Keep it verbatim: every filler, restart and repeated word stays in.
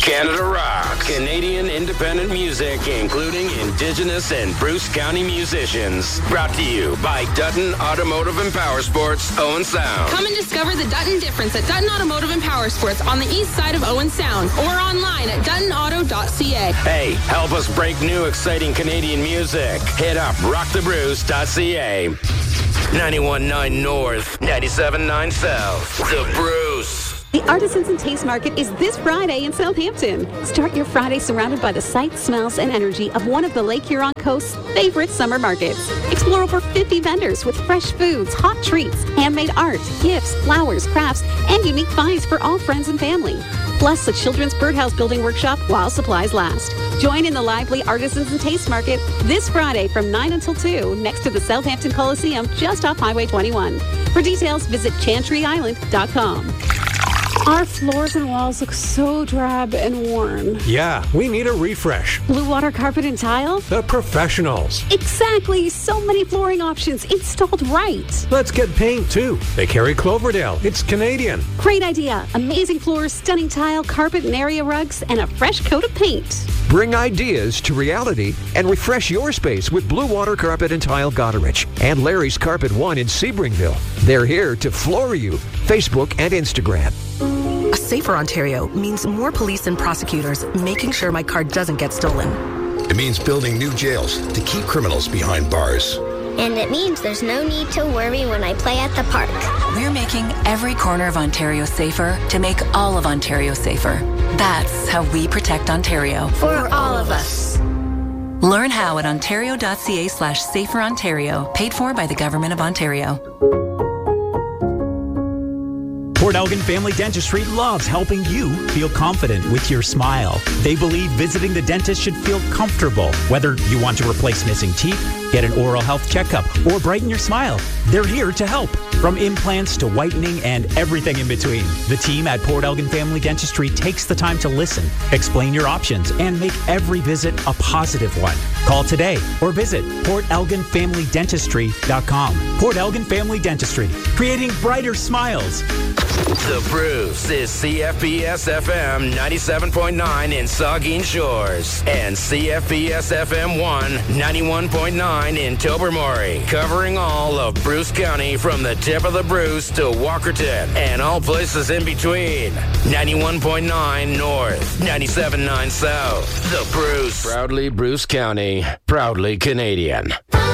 Canada Rock. Canadian independent music, including Indigenous and Bruce County musicians. Brought to you by Dutton Automotive and Power Sports, Owen Sound. Come and discover the Dutton difference at Dutton Automotive and Power Sports on the east side of Owen Sound or online at dutton auto dot c a. Hey, help us break new, exciting Canadian music. Hit up rock the bruce dot c a. ninety-one point nine North, ninety-seven point nine South. The Bruce. The Artisans and Taste Market is this Friday in Southampton. Start your Friday surrounded by the sights, smells, and energy of one of the Lake Huron Coast's favorite summer markets. Explore over fifty vendors with fresh foods, hot treats, handmade art, gifts, flowers, crafts, and unique finds for all friends and family. Plus a children's birdhouse building workshop while supplies last. Join in the lively Artisans and Taste Market this Friday from nine until two next to the Southampton Coliseum just off Highway twenty-one. For details, visit chantry island dot com. Our floors and walls look so drab and worn. Yeah, we need a refresh. Blue Water Carpet and Tile? The professionals. Exactly. So many flooring options installed right. Let's get paint, too. They carry Cloverdale. It's Canadian. Great idea. Amazing floors, stunning tile, carpet and area rugs, and a fresh coat of paint. Bring ideas to reality and refresh your space with Blue Water Carpet and Tile Goderich and Larry's Carpet One in Sebringville. They're here to floor you. Facebook and Instagram. A safer Ontario means more police and prosecutors making sure my car doesn't get stolen. It means building new jails to keep criminals behind bars. And it means there's no need to worry when I play at the park. We're making every corner of Ontario safer to make all of Ontario safer. That's how we protect Ontario. For all of us. Learn how at ontario dot c a slash safer Ontario. Paid for by the Government of Ontario. Port Elgin Family Dentistry loves helping you feel confident with your smile. They believe visiting the dentist should feel comfortable. Whether you want to replace missing teeth, get an oral health checkup, or brighten your smile, they're here to help. From implants to whitening and everything in between, the team at Port Elgin Family Dentistry takes the time to listen, explain your options, and make every visit a positive one. Call today or visit port elgin family dentistry dot com. Port Elgin Family Dentistry, creating brighter smiles. The Bruce is C F B S F M ninety-seven point nine in Saugeen Shores and C F B S F M one ninety-one point nine in Tobermory, covering all of Bruce County from the tip of the Bruce to Walkerton and all places in between. ninety-one point nine North, ninety-seven point nine South. The Bruce. Proudly Bruce County, proudly Canadian.